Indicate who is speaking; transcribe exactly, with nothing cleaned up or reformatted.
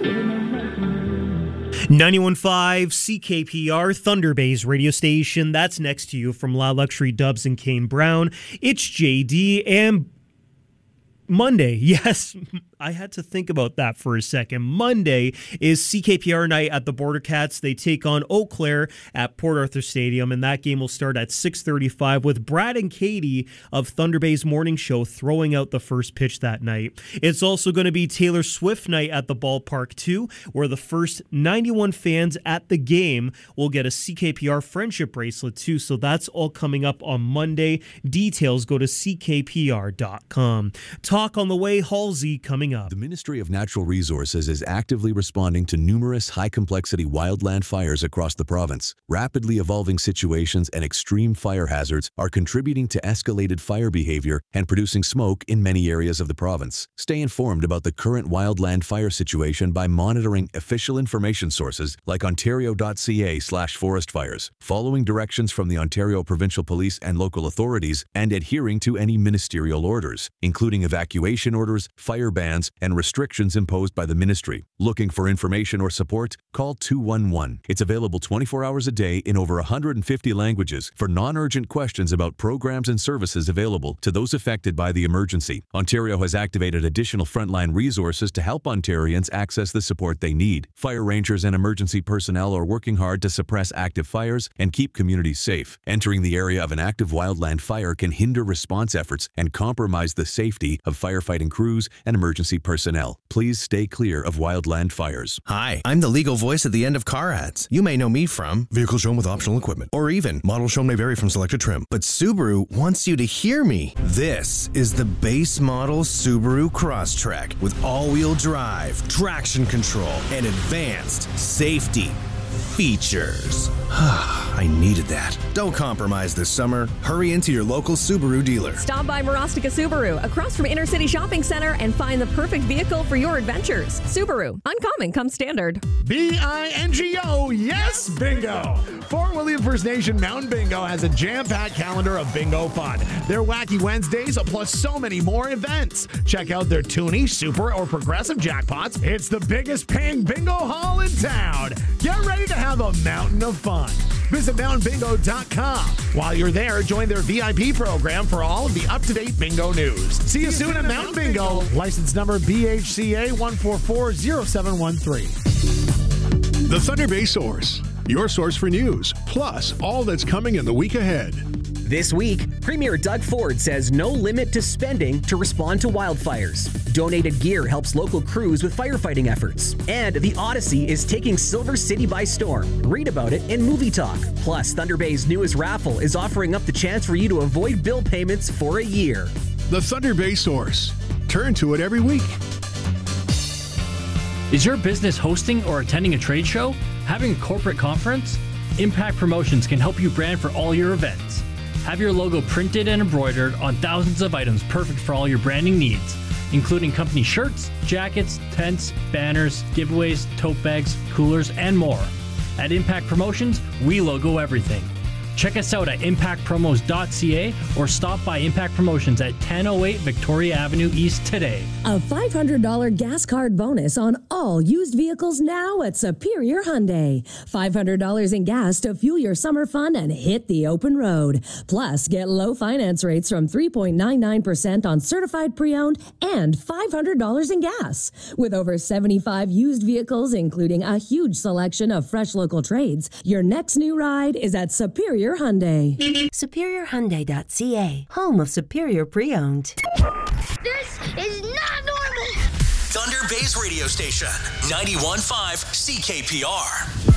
Speaker 1: ninety-one point five C K P R, Thunder Bay's radio station. That's next to you from Loud Luxury Dubs and Kane Brown. It's J D and Monday. Yes, I had to think about that for a second. Monday is C K P R night at the Border Cats. They take on Eau Claire at Port Arthur Stadium, and that game will start at six thirty-five with Brad and Katie of Thunder Bay's morning show throwing out the first pitch that night. It's also going to be Taylor Swift night at the ballpark too, where the first ninety-one fans at the game will get a C K P R friendship bracelet too. So that's all coming up on Monday. Details go to C K P R dot com. Talk on the way, Halsey coming up.
Speaker 2: The Ministry of Natural Resources is actively responding to numerous high-complexity wildland fires across the province. Rapidly evolving situations and extreme fire hazards are contributing to escalated fire behavior and producing smoke in many areas of the province. Stay informed about the current wildland fire situation by monitoring official information sources like ontario dot c a slash forest fires, following directions from the Ontario Provincial Police and local authorities, and adhering to any ministerial orders, including evacuation orders, fire bans, and restrictions imposed by the ministry. Looking for information or support? Call two one one. It's available twenty-four hours a day in over one hundred fifty languages for non-urgent questions about programs and services available to those affected by the emergency. Ontario has activated additional frontline resources to help Ontarians access the support they need. Fire rangers and emergency personnel are working hard to suppress active fires and keep communities safe. Entering the area of an active wildland fire can hinder response efforts and compromise the safety of firefighting crews and emergency personnel. Please stay clear of wildland fires.
Speaker 3: Hi, I'm the legal voice at the end of car ads. You may know me from vehicle shown with optional equipment, or even model shown may vary from selected trim. But Subaru wants you to hear me. This is the base model Subaru Crosstrek with all-wheel drive, traction control, and advanced safety features. I needed that. Don't compromise this summer. Hurry into your local Subaru dealer.
Speaker 4: Stop by Marostica Subaru, across from Inner City Shopping Center, and find the perfect vehicle for your adventures. Subaru, uncommon comes standard.
Speaker 5: B I N G O, yes, bingo! Fort William First Nation Mountain Bingo has a jam-packed calendar of bingo fun. Their Wacky Wednesdays, plus so many more events. Check out their Toonie, Super, or Progressive jackpots. It's the biggest paying bingo haul in town. Get ready to have a mountain of fun. Visit mountain bingo dot com. While you're there, join their V I P program for all of the up-to-date bingo news. See you soon at Mountain Bingo. License number B H C A one four four zero seven one three.
Speaker 6: The Thunder Bay Source, your source for news, plus all that's coming in the week ahead.
Speaker 7: This week, Premier Doug Ford says no limit to spending to respond to wildfires. Donated gear helps local crews with firefighting efforts. And the Odyssey is taking Silver City by storm. Read about it in Movie Talk. Plus, Thunder Bay's newest raffle is offering up the chance for you to avoid bill payments for a year.
Speaker 6: The Thunder Bay Source. Turn to it every week.
Speaker 8: Is your business hosting or attending a trade show? Having a corporate conference? Impact Promotions can help you brand for all your events. Have your logo printed and embroidered on thousands of items perfect for all your branding needs, including company shirts, jackets, tents, banners, giveaways, tote bags, coolers, and more. At Impact Promotions, we logo everything. Check us out at impact promos dot c a or stop by Impact Promotions at ten oh eight Victoria Avenue East today.
Speaker 9: A five hundred dollars gas card bonus on all used vehicles now at Superior Hyundai. five hundred dollars in gas to fuel your summer fun and hit the open road. Plus, get low finance rates from three point nine nine percent on certified pre-owned and five hundred dollars in gas. With over seventy-five used vehicles, including a huge selection of fresh local trades, your next new ride is at Superior Hyundai.
Speaker 10: Superior Hyundai dot c a, home of Superior Pre-Owned.
Speaker 11: This is not normal.
Speaker 12: Thunder Bay's radio station, ninety-one point five C K P R.